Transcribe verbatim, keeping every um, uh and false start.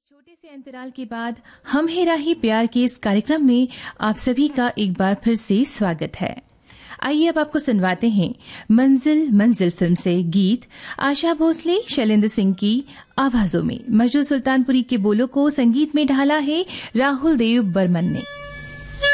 छोटे से अंतराल के बाद हम हेरा ही प्यार के इस कार्यक्रम में आप सभी का एक बार फिर से स्वागत है। आइए अब आपको सुनवाते हैं मंजिल मंजिल फिल्म से गीत आशा भोसले शैलेंद्र सिंह की आवाजों में। मजरू सुल्तानपुरी के बोलों को संगीत में ढाला है राहुल देव बर्मन ने।